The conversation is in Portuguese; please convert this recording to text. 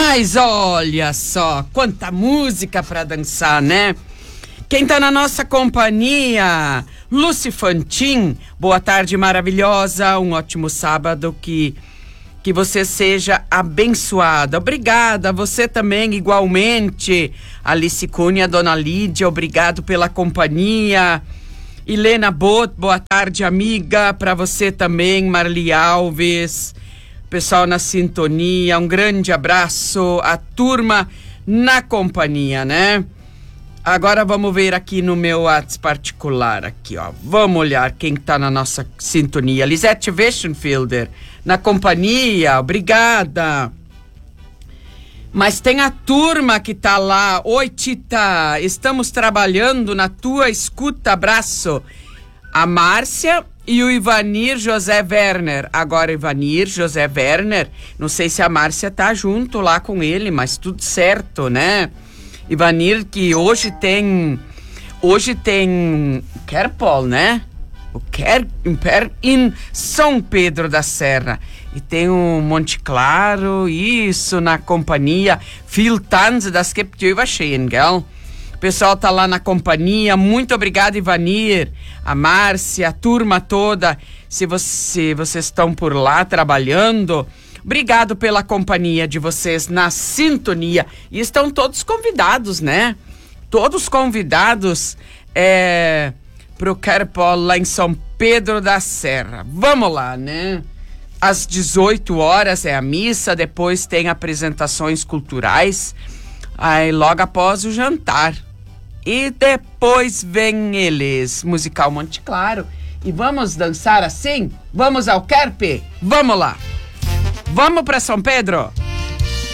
Mas olha só, quanta música pra dançar, né? Quem tá na nossa companhia, Lucy Fantin, boa tarde maravilhosa, um ótimo sábado, que você seja abençoada. Obrigada, você também igualmente. Alice Cunha, Dona Lídia, obrigado pela companhia. Helena Bot, boa tarde amiga, pra você também, Marli Alves. Pessoal na sintonia, um grande abraço, a turma na companhia, né? Agora vamos ver aqui no meu WhatsApp particular, aqui, ó. Vamos olhar quem tá na nossa sintonia. Lisete Weschenfelder, na companhia, obrigada. Mas tem a turma que tá lá. Oi, Tita, estamos trabalhando na tua escuta, abraço. A Márcia e o Ivanir José Werner. Agora, Ivanir José Werner, não sei se a Márcia tá junto lá com ele, mas tudo certo, né? Ivanir, que hoje tem Kerpol, né? O Kerper em São Pedro da Serra. E tem o Monte Claro, isso, na companhia. Viel Tanz, das gibt über Schön, gell? O pessoal tá lá na companhia. Muito obrigado, Ivanir, a Márcia, a turma toda. Se vocês estão por lá trabalhando, obrigado pela companhia de vocês na sintonia. E estão todos convidados, né? Todos convidados pro Kerpol lá em São Pedro da Serra. Vamos lá, né? Às 18 horas é a missa, depois tem apresentações culturais, aí logo após o jantar. E depois vem eles, Musical Monte Claro. E vamos dançar assim? Vamos ao Kerpe? Vamos lá! Vamos para São Pedro?